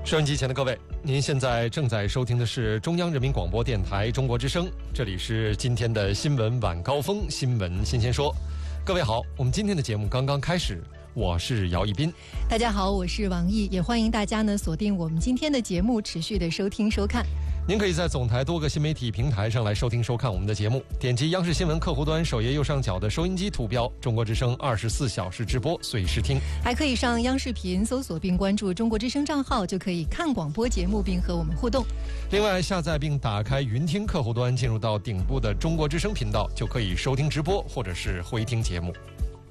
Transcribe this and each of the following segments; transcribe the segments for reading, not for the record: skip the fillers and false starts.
收音机前的各位，您现在正在收听的是中央人民广播电台中国之声，这里是今天的新闻晚高峰，新闻新鲜说。各位好，我们今天的节目刚刚开始，我是姚一斌。 大家好，我是王毅，也欢迎大家呢锁定我们今天的节目，持续的收听收看。 您可以在总台多个新媒体平台上来收听收看我们的节目，点击央视新闻客户端首页右上角的收音机图标，中国之声24小时直播随时听。 还可以上央视频搜索并关注中国之声账号，就可以看广播节目并和我们互动。 另外，下载并打开云听客户端，进入到顶部的中国之声频道，就可以收听直播或者是回听节目。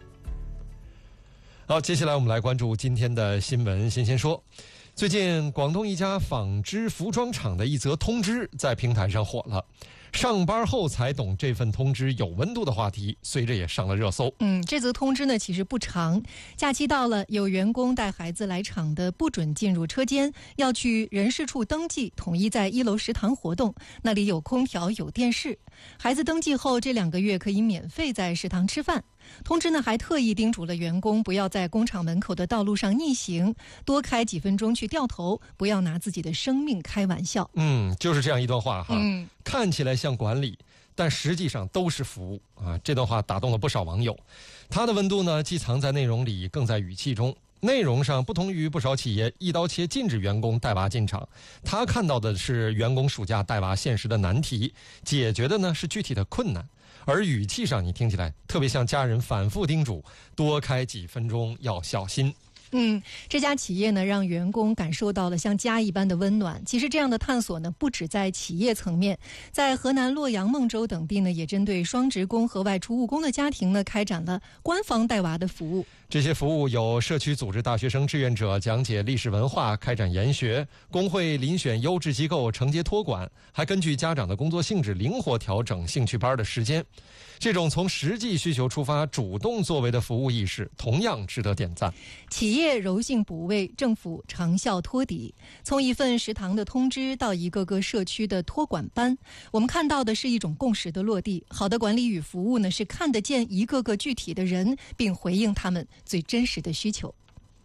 好，接下来我们来关注今天的新闻新鲜说。最近，广东一家纺织服装厂的一则通知在平台上火了。上班后才懂这份通知有温度的话题，随着也上了热搜。 这则通知呢其实不长，假期到了，有员工带孩子来厂的不准进入车间，要去人事处登记，统一在1楼食堂活动，那里有空调有电视。孩子登记后，这2个月可以免费在食堂吃饭。通知呢还特意叮嘱了员工不要在工厂门口的道路上逆行，多开几分钟去掉头，不要拿自己的生命开玩笑。 就是这样一段话哈，看起来像管理，但实际上都是服务啊。这段话打动了不少网友。它的温度呢，既藏在内容里，更在语气中。内容上不同于不少企业一刀切禁止员工带娃进厂，他看到的是员工暑假带娃现实的难题，解决的呢是具体的困难。而语气上你听起来特别像家人反复叮嘱多开几分钟要小心。 这家企业呢让员工感受到了像家一般的温暖。其实这样的探索呢不止在企业层面，在河南洛阳、孟州等地呢也针对双职工和外出务工的家庭呢开展了官方带娃的服务。 这些服务有社区组织大学生志愿者讲解历史文化，开展研学，工会遴选优质机构承接托管，还根据家长的工作性质灵活调整兴趣班的时间。这种从实际需求出发主动作为的服务意识同样值得点赞。 企业柔性补位，政府长效托底。从一份食堂的通知到一个个社区的托管班，我们看到的是一种共识的落地。好的管理与服务呢，是看得见一个个具体的人，并回应他们最真实的需求。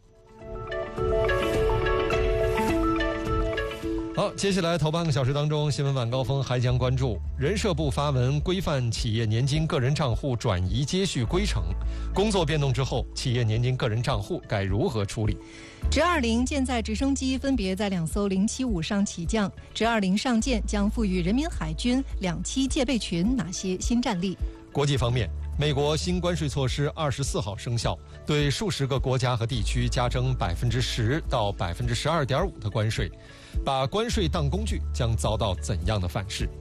好，接下来头半个小时当中，新闻晚高峰还将关注人社部发文规范企业年金个人账户转移接续规程，工作变动之后，企业年金个人账户该如何处理？ 直20舰载直升机分别在2艘075上起降，直20上舰将赋予人民海军2栖戒备群哪些新战力？ 国际方面，美国新关税措施24号生效，对数十个国家和地区加征10%到12.5%的关税，把关税当工具将遭到怎样的反噬？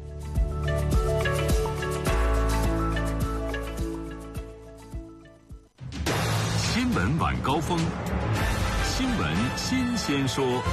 新闻晚高峰，新闻新鲜说。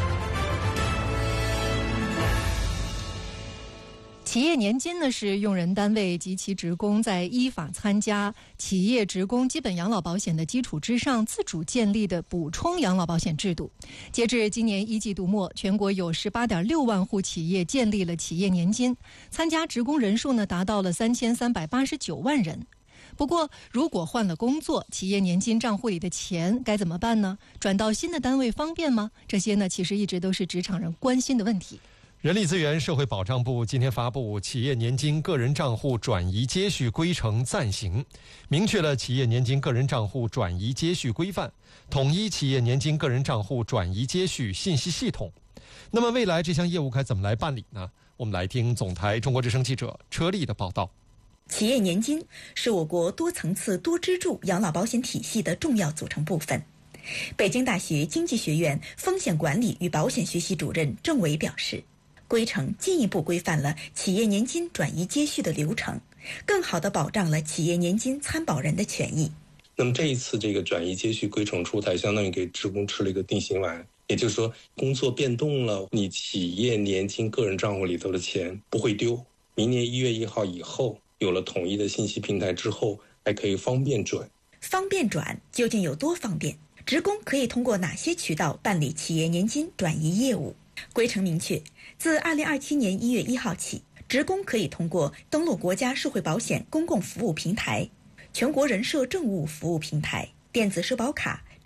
企业年金呢是用人单位及其职工在依法参加企业职工基本养老保险的基础之上自主建立的补充养老保险制度。截至今年1季度末，全国有18.6万户企业建立了企业年金，参加职工人数呢达到了3389万人。不过，如果换了工作，企业年金账户里的钱该怎么办呢？转到新的单位方便吗？这些呢其实一直都是职场人关心的问题。 人力资源社会保障部今天发布《企业年金个人账户转移接续规程暂行》，明确了企业年金个人账户转移接续规范，统一企业年金个人账户转移接续信息系统。那么未来这项业务该怎么来办理呢？我们来听总台中国之声记者车丽的报道。 企业年金是我国多层次多支柱养老保险体系的重要组成部分。北京大学经济学院风险管理与保险学系主任郑伟表示，规程进一步规范了企业年金转移接续的流程，更好地保障了企业年金参保人的权益。 那么这一次这个转移接续规程出台，相当于给职工吃了一个定心丸，也就是说工作变动了，你企业年金个人账户里头的钱不会丢。明年1月1号以后，有了统一的信息平台之后，还可以方便转。 方便转究竟有多方便？职工可以通过哪些渠道办理企业年金转移业务？规程明确，自2027年1月1号起，职工可以通过登录国家社会保险公共服务平台、全国人社政务服务平台、电子社保卡、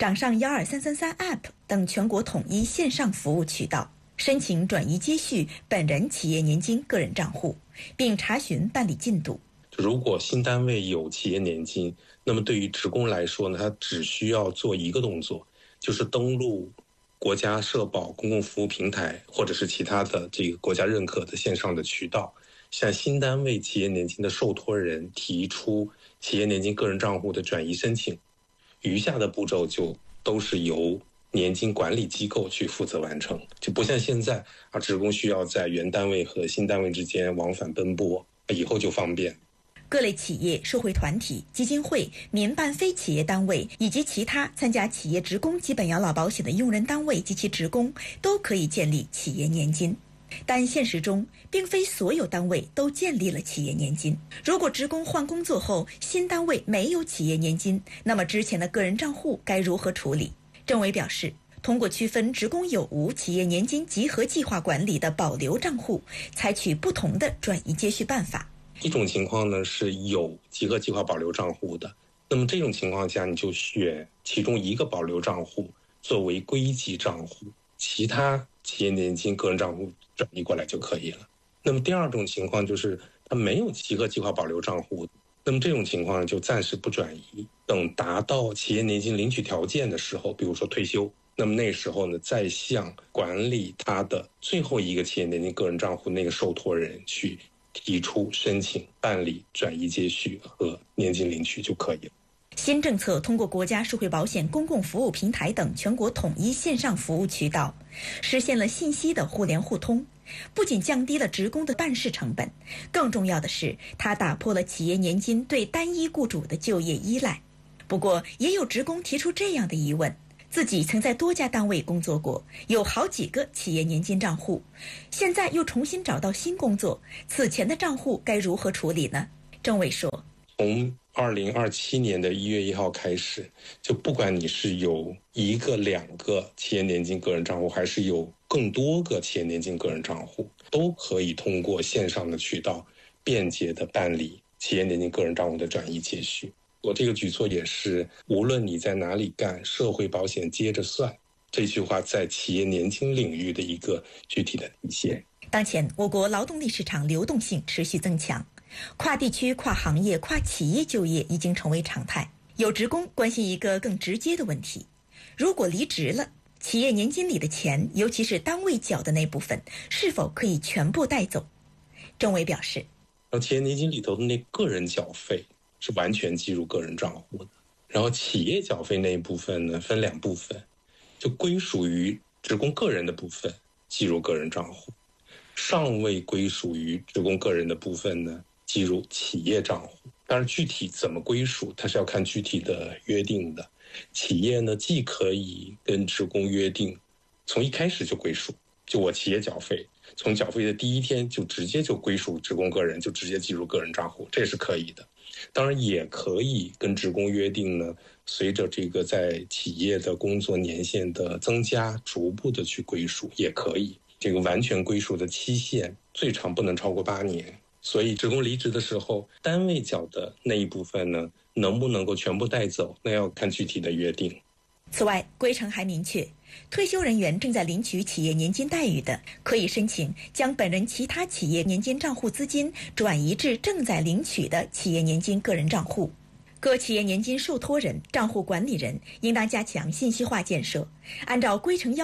掌上12333 App 等全国统一线上服务渠道申请转移接续本人企业年金个人账户，并查询办理进度。 如果新单位有企业年金，那么对于职工来说呢，他只需要做一个动作，就是登录国家社保公共服务平台或者是其他的这个国家认可的线上的渠道，向新单位企业年金的受托人提出企业年金个人账户的转移申请，余下的步骤就都是由年金管理机构去负责完成，就不像现在职工需要在原单位和新单位之间往返奔波，以后就方便。 各类企业、社会团体、基金会、民办非企业单位以及其他参加企业职工基本养老保险的用人单位及其职工都可以建立企业年金，但现实中并非所有单位都建立了企业年金。如果职工换工作后新单位没有企业年金，那么之前的个人账户该如何处理？政委表示，通过区分职工有无企业年金集合计划管理的保留账户，采取不同的转移接续办法。 一种情况呢是有集合计划保留账户的，那么这种情况下你就选其中一个保留账户作为归集账户，其他企业年金个人账户转移过来就可以了。那么第二种情况就是它没有集合计划保留账户，那么这种情况就暂时不转移，等达到企业年金领取条件的时候，比如说退休，那么那时候呢再向管理他的最后一个企业年金个人账户那个受托人去提出申请办理转移接续和年金领取就可以了。 新政策通过国家社会保险公共服务平台等全国统一线上服务渠道，实现了信息的互联互通，不仅降低了职工的办事成本，更重要的是它打破了企业年金对单一雇主的就业依赖。不过也有职工提出这样的疑问，自己曾在多家单位工作过，有好几个企业年金账户，现在又重新找到新工作，此前的账户该如何处理呢？政委说， 从2027年的1月1号开始，就不管你是有1个、2个企业年金个人账户，还是有更多个企业年金个人账户，都可以通过线上的渠道便捷地办理企业年金个人账户的转移接续。我这个举措也是无论你在哪里干，社会保险接着算，这句话在企业年金领域的一个具体的体现。 当前我国劳动力市场流动性持续增强，跨地区、跨行业、跨企业就业已经成为常态。有职工关心一个更直接的问题，如果离职了，企业年金里的钱，尤其是单位缴的那部分，是否可以全部带走？政委表示， 企业年金里头的那个人缴费是完全计入个人账户的，然后企业缴费那一部分呢，分2部分，就归属于职工个人的部分计入个人账户，尚未归属于职工个人的部分呢，计入企业账户。当然具体怎么归属，它是要看具体的约定的。企业呢，既可以跟职工约定从一开始就归属，就我企业缴费，从缴费的第一天就直接就归属职工个人，就直接计入个人账户，这是可以的。当然也可以跟职工约定呢，随着这个在企业的工作年限的增加，逐步的去归属也可以。这个完全归属的期限最长不能超过8年。所以职工离职的时候，单位缴的那一部分呢，能不能够全部带走，那要看具体的约定。 此外，规程还明确，退休人员正在领取企业年金待遇的，可以申请将本人其他企业年金账户资金转移至正在领取的企业年金个人账户。各企业年金受托人、账户管理人应当加强信息化建设，按照规程